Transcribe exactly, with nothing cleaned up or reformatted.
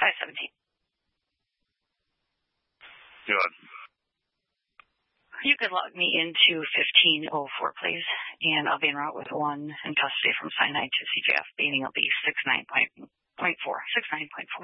five seventeen. Good. You could log me into fifteen oh four, please, and I'll be en route with one in custody from cyanide to C J F. Beating will be six nine point four. six nine point four.